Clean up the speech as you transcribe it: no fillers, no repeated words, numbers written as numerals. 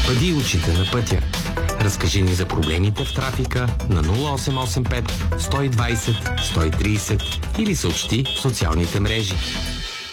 Бъди очите на пътя. Разкажи ни за проблемите в трафика на 0885 120 130 или съобщи в социалните мрежи.